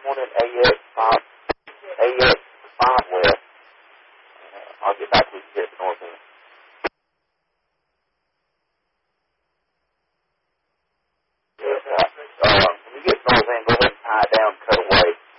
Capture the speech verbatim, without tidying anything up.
one in A X five, A X five West. Uh, I'll get back with you at the north end. Yes, uh, uh, when you get north end, go ahead and tie down.